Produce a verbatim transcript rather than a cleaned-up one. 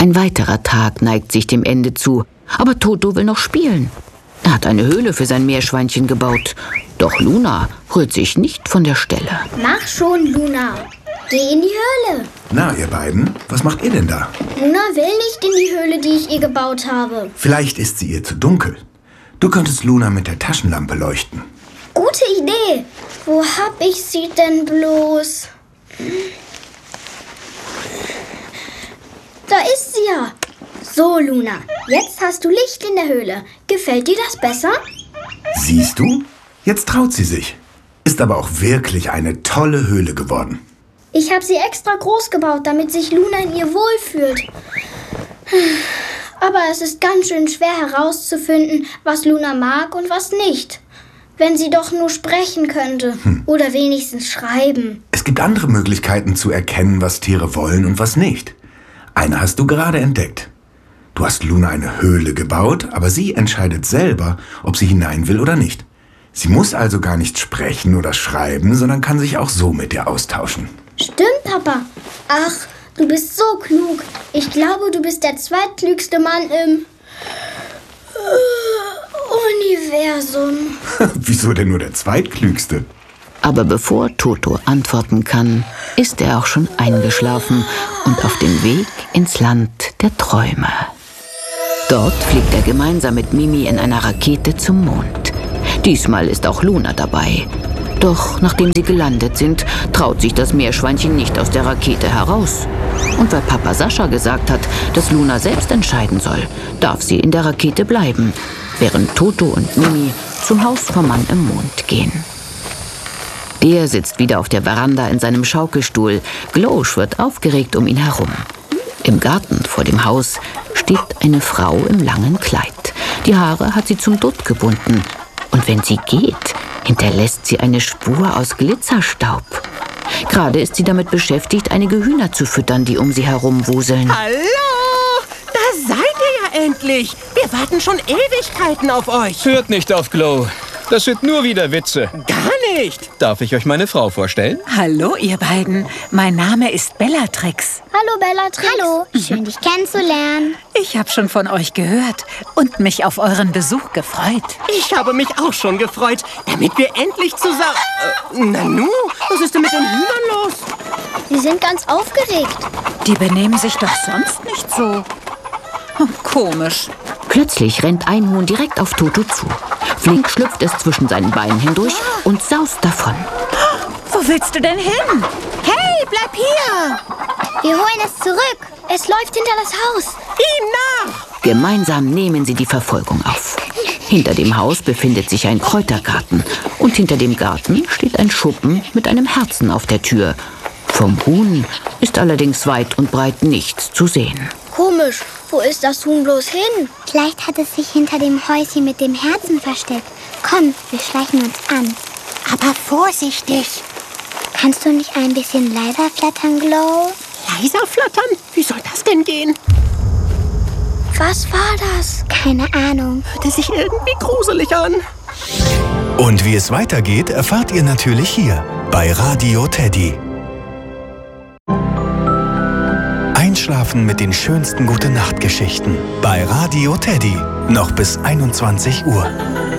Ein weiterer Tag neigt sich dem Ende zu, aber Toto will noch spielen. Er hat eine Höhle für sein Meerschweinchen gebaut. Doch Luna rührt sich nicht von der Stelle. Mach schon, Luna. Geh in die Höhle. Na, ihr beiden, was macht ihr denn da? Luna will nicht in die Höhle, die ich ihr gebaut habe. Vielleicht ist sie ihr zu dunkel. Du könntest Luna mit der Taschenlampe leuchten. Gute Idee. Wo hab ich sie denn bloß? Da ist sie ja. So, Luna, jetzt hast du Licht in der Höhle. Gefällt dir das besser? Siehst du? Jetzt traut sie sich. Ist aber auch wirklich eine tolle Höhle geworden. Ich habe sie extra groß gebaut, damit sich Luna in ihr wohlfühlt. Aber es ist ganz schön schwer herauszufinden, was Luna mag und was nicht. Wenn sie doch nur sprechen könnte. Hm. Oder wenigstens schreiben. Es gibt andere Möglichkeiten zu erkennen, was Tiere wollen und was nicht. Eine hast du gerade entdeckt. Du hast Luna eine Höhle gebaut, aber sie entscheidet selber, ob sie hinein will oder nicht. Sie muss also gar nicht sprechen oder schreiben, sondern kann sich auch so mit dir austauschen. Stimmt, Papa. Ach, du bist so klug. Ich glaube, du bist der zweitklügste Mann im Universum. Wieso denn nur der zweitklügste? Aber bevor Toto antworten kann, ist er auch schon eingeschlafen und auf dem Weg ins Land der Träume. Dort fliegt er gemeinsam mit Mimi in einer Rakete zum Mond. Diesmal ist auch Luna dabei. Doch nachdem sie gelandet sind, traut sich das Meerschweinchen nicht aus der Rakete heraus. Und weil Papa Sascha gesagt hat, dass Luna selbst entscheiden soll, darf sie in der Rakete bleiben, während Toto und Mimi zum Haus vom Mann im Mond gehen. Der sitzt wieder auf der Veranda in seinem Schaukelstuhl. Glow schwirrt aufgeregt um ihn herum. Im Garten vor dem Haus steht eine Frau im langen Kleid. Die Haare hat sie zum Dutt gebunden. Und wenn sie geht, hinterlässt sie eine Spur aus Glitzerstaub. Gerade ist sie damit beschäftigt, einige Hühner zu füttern, die um sie herum wuseln. Hallo! Da seid ihr ja endlich! Wir warten schon Ewigkeiten auf euch. Hört nicht auf Glow. Das sind nur wieder Witze. Gar nicht! Darf ich euch meine Frau vorstellen? Hallo, ihr beiden. Mein Name ist Bellatrix. Hallo, Bellatrix. Hallo, schön, dich kennenzulernen. Ich habe schon von euch gehört und mich auf euren Besuch gefreut. Ich habe mich auch schon gefreut, damit wir endlich zusammen... Äh, Nanu, was ist denn mit den Hühnern los? Sie sind ganz aufgeregt. Die benehmen sich doch sonst nicht so. Hm, komisch. Plötzlich rennt ein Huhn direkt auf Toto zu. Flink schlüpft es zwischen seinen Beinen hindurch und saust davon. Wo willst du denn hin? Hey, bleib hier! Wir holen es zurück. Es läuft hinter das Haus. Ihm nach! Gemeinsam nehmen sie die Verfolgung auf. Hinter dem Haus befindet sich ein Kräutergarten. Und hinter dem Garten steht ein Schuppen mit einem Herzen auf der Tür. Vom Huhn ist allerdings weit und breit nichts zu sehen. Komisch, wo ist das Huhn bloß hin? Vielleicht hat es sich hinter dem Häuschen mit dem Herzen versteckt. Komm, wir schleichen uns an. Aber vorsichtig. Kannst du nicht ein bisschen leiser flattern, Glow? Leiser flattern? Wie soll das denn gehen? Was war das? Keine Ahnung. Hörte sich irgendwie gruselig an. Und wie es weitergeht, erfahrt ihr natürlich hier bei Radio Teddy. Einschlafen mit den schönsten Gute-Nacht-Geschichten bei Radio Teddy. Noch bis einundzwanzig Uhr.